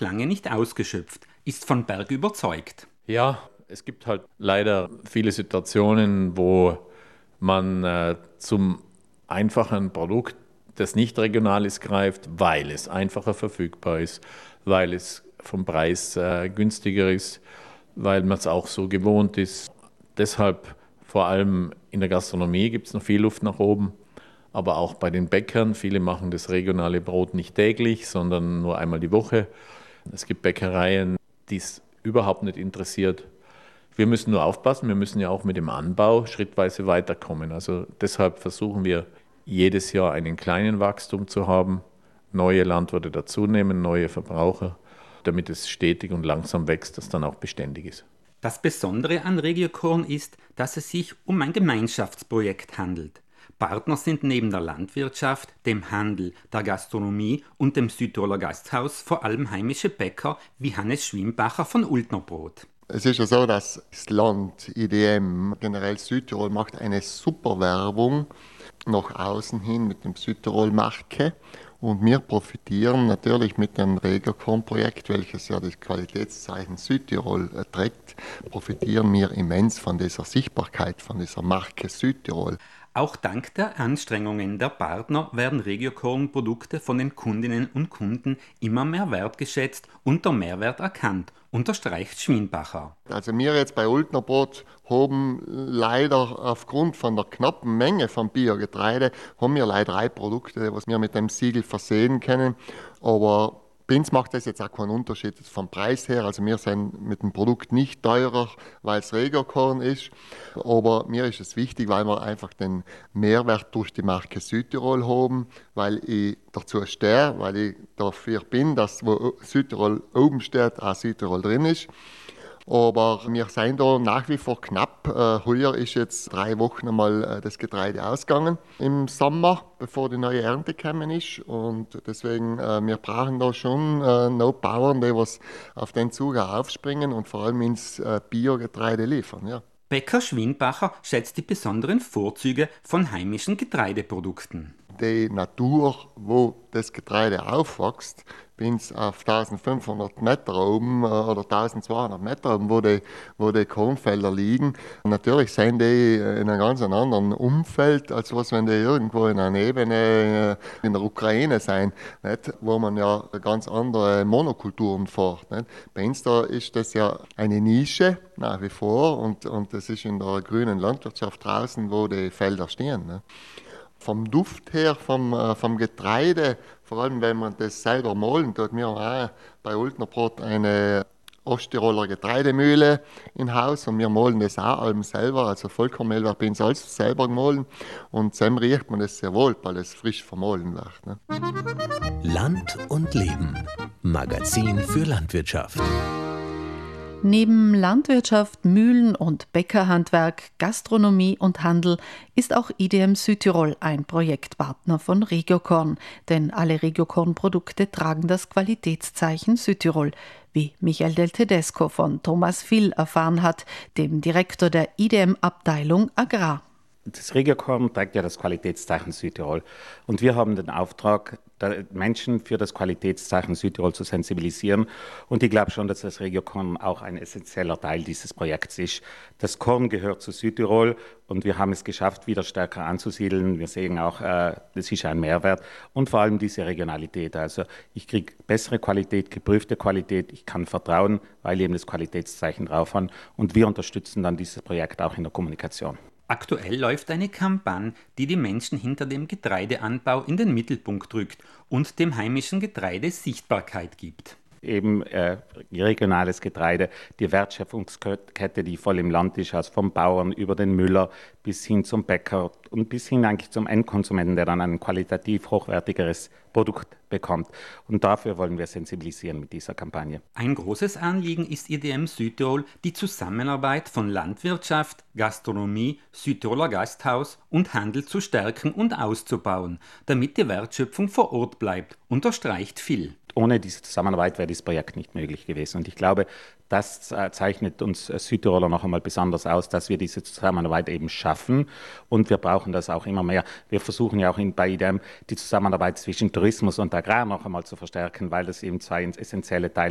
lange nicht ausgeschöpft, ist von Berg überzeugt. Ja, es gibt halt leider viele Situationen, wo man zum einfachen Produkt, das nicht regional ist, greift, weil es einfacher verfügbar ist, weil es vom Preis günstiger ist, weil man es auch so gewohnt ist. Deshalb vor allem in der Gastronomie gibt es noch viel Luft nach oben, aber auch bei den Bäckern. Viele machen das regionale Brot nicht täglich, sondern nur einmal die Woche. Es gibt Bäckereien, die es überhaupt nicht interessiert. Wir müssen nur aufpassen, wir müssen ja auch mit dem Anbau schrittweise weiterkommen. Also deshalb versuchen wir jedes Jahr einen kleinen Wachstum zu haben, neue Landwirte dazunehmen, neue Verbraucher, damit es stetig und langsam wächst, das dann auch beständig ist. Das Besondere an Regiokorn ist, dass es sich um ein Gemeinschaftsprojekt handelt. Partner sind neben der Landwirtschaft, dem Handel, der Gastronomie und dem Südtiroler Gasthaus vor allem heimische Bäcker wie Hannes Schwimbacher von Ultnerbrot. Es ist ja so, dass das Land IDM, generell Südtirol, macht eine super Werbung nach außen hin mit dem Südtirol-Marke. Und wir profitieren natürlich mit dem Regiokorn-Projekt, welches ja das Qualitätszeichen Südtirol trägt, profitieren wir immens von dieser Sichtbarkeit, von dieser Marke Südtirol. Auch dank der Anstrengungen der Partner werden Regiokorn-Produkte von den Kundinnen und Kunden immer mehr wertgeschätzt und der Mehrwert erkannt, unterstreicht Schwinbacher. Also wir jetzt bei Ultnerbrot haben leider aufgrund von der knappen Menge von Biogetreide, haben wir leider 3 Produkte, was wir mit dem Siegel versehen können, aber bei uns macht das jetzt auch keinen Unterschied vom Preis her. Also wir sind mit dem Produkt nicht teurer, weil es Regiokorn ist. Aber mir ist es wichtig, weil wir einfach den Mehrwert durch die Marke Südtirol haben, weil ich dazu stehe, weil ich dafür bin, dass wo Südtirol oben steht, auch Südtirol drin ist. Aber wir sind da nach wie vor knapp. Heuer ist jetzt 3 Wochen einmal das Getreide ausgegangen im Sommer, bevor die neue Ernte gekommen ist. Und deswegen, wir brauchen da schon noch Bauern, die was auf den Zug auch aufspringen und vor allem ins Biogetreide liefern. Ja. Bäcker Schwinbacher schätzt die besonderen Vorzüge von heimischen Getreideprodukten. Die Natur, wo das Getreide aufwächst, bin es auf 1500 Meter oben oder 1200 Meter oben, wo die Kornfelder liegen. Natürlich sind die in einem ganz anderen Umfeld, als was wenn die irgendwo in einer Ebene in der Ukraine sind, nicht? Wo man ja ganz andere Monokulturen fährt. Nicht? Bei uns da ist das ja eine Nische nach wie vor und das ist in der grünen Landwirtschaft draußen, wo die Felder stehen. Nicht? Vom Duft her, vom Getreide, vor allem wenn man das selber mahlen tut, wir haben auch bei Ultnerbrot eine Osttiroler Getreidemühle im Haus und wir mahlen das auch allem selber, also Vollkornmehl wird bei uns alles selber gemahlen und dann riecht man das sehr wohl, weil es frisch vermahlen wird. Ne? Land und Leben. Magazin für Landwirtschaft. Neben Landwirtschaft, Mühlen- und Bäckerhandwerk, Gastronomie und Handel ist auch IDM Südtirol ein Projektpartner von Regiokorn, denn alle Regiokorn-Produkte tragen das Qualitätszeichen Südtirol, wie Michael Del Tedesco von Thomas Vill erfahren hat, dem Direktor der IDM-Abteilung Agrar. Das Regiokorn trägt ja das Qualitätszeichen Südtirol und wir haben den Auftrag, Menschen für das Qualitätszeichen Südtirol zu sensibilisieren und ich glaube schon, dass das Regiokorn auch ein essentieller Teil dieses Projekts ist. Das Korn gehört zu Südtirol und wir haben es geschafft, wieder stärker anzusiedeln. Wir sehen auch, das ist ein Mehrwert und vor allem diese Regionalität. Also ich kriege bessere Qualität, geprüfte Qualität, ich kann vertrauen, weil eben das Qualitätszeichen drauf haben und wir unterstützen dann dieses Projekt auch in der Kommunikation. Aktuell läuft eine Kampagne, die die Menschen hinter dem Getreideanbau in den Mittelpunkt rückt und dem heimischen Getreide Sichtbarkeit gibt. Eben regionales Getreide, die Wertschöpfungskette, die voll im Land ist, also vom Bauern über den Müller bis hin zum Bäcker und bis hin eigentlich zum Endkonsumenten, der dann ein qualitativ hochwertigeres Produkt bekommt. Und dafür wollen wir sensibilisieren mit dieser Kampagne. Ein großes Anliegen ist IDM Südtirol die Zusammenarbeit von Landwirtschaft, Gastronomie, Südtiroler Gasthaus und Handel zu stärken und auszubauen, damit die Wertschöpfung vor Ort bleibt, unterstreicht Vill. Ohne diese Zusammenarbeit wäre dieses Projekt nicht möglich gewesen. Und ich glaube, das zeichnet uns Südtiroler noch einmal besonders aus, dass wir diese Zusammenarbeit eben schaffen. Und wir brauchen das auch immer mehr. Wir versuchen ja auch bei IDM die Zusammenarbeit zwischen Tourismus und Agrar noch einmal zu verstärken, weil das eben zwei essentielle Teile